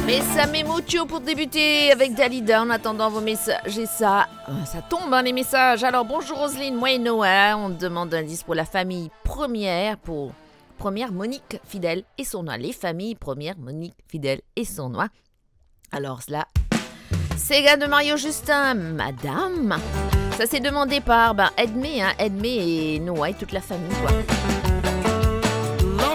Bésame mucho pour débuter avec Dalida. En attendant vos messages et ça tombe les messages. Alors bonjour Roselyne, moi et Noah, on demande un indice pour la famille première, pour première Monique Fidèle et Sournois. Les familles premières Monique Fidèle et Sournois. Alors cela, Sega de Mario Justin, madame. Ça s'est demandé par Edmé et Noah et toute la famille quoi.